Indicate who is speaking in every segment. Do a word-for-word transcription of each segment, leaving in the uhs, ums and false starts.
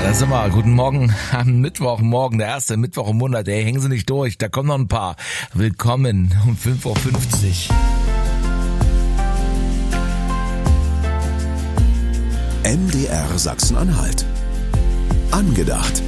Speaker 1: Da sind wir. Guten Morgen am Mittwochmorgen, der erste Mittwoch im Monat. Ey, hängen Sie nicht durch, da kommen noch ein paar. Willkommen um fünf Uhr fünfzig.
Speaker 2: M D R Sachsen-Anhalt. Angedacht.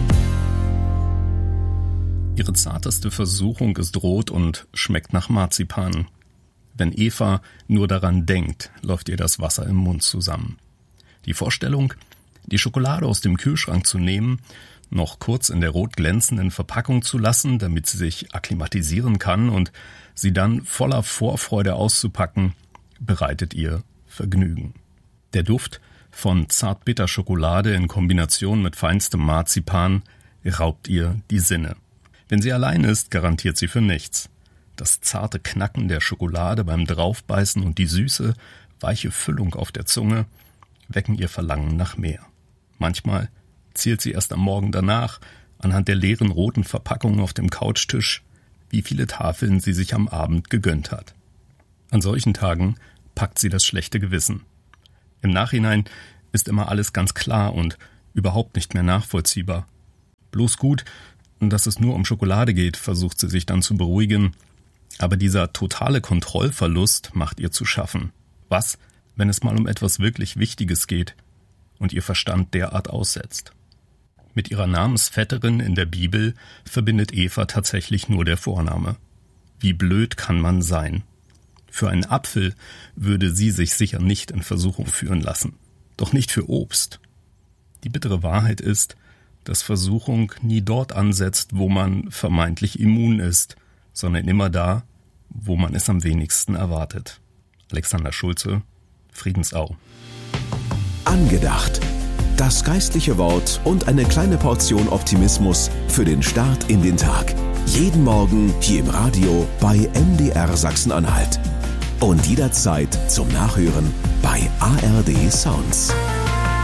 Speaker 3: Ihre zarteste Versuchung ist rot und schmeckt nach Marzipan. Wenn Eva nur daran denkt, läuft ihr das Wasser im Mund zusammen. Die Vorstellung, die Schokolade aus dem Kühlschrank zu nehmen, noch kurz in der rot glänzenden Verpackung zu lassen, damit sie sich akklimatisieren kann und sie dann voller Vorfreude auszupacken, bereitet ihr Vergnügen. Der Duft von Zartbitterschokolade in Kombination mit feinstem Marzipan raubt ihr die Sinne. Wenn sie allein ist, garantiert sie für nichts. Das zarte Knacken der Schokolade beim Draufbeißen und die süße, weiche Füllung auf der Zunge wecken ihr Verlangen nach mehr. Manchmal zählt sie erst am Morgen danach, anhand der leeren roten Verpackung auf dem Couchtisch, wie viele Tafeln sie sich am Abend gegönnt hat. An solchen Tagen packt sie das schlechte Gewissen. Im Nachhinein ist immer alles ganz klar und überhaupt nicht mehr nachvollziehbar. Bloß gut, dass es nur um Schokolade geht, versucht sie sich dann zu beruhigen. Aber dieser totale Kontrollverlust macht ihr zu schaffen. Was, wenn es mal um etwas wirklich Wichtiges geht und ihr Verstand derart aussetzt? Mit ihrer Namensvetterin in der Bibel verbindet Eva tatsächlich nur der Vorname. Wie blöd kann man sein? Für einen Apfel würde sie sich sicher nicht in Versuchung führen lassen. Doch nicht für Obst. Die bittere Wahrheit ist, dass Versuchung nie dort ansetzt, wo man vermeintlich immun ist, sondern immer da, wo man es am wenigsten erwartet. Alexander Schulze, Friedensau.
Speaker 2: Angedacht. Das geistliche Wort und eine kleine Portion Optimismus für den Start in den Tag. Jeden Morgen hier im Radio bei M D R Sachsen-Anhalt. Und jederzeit zum Nachhören bei A R D Sounds.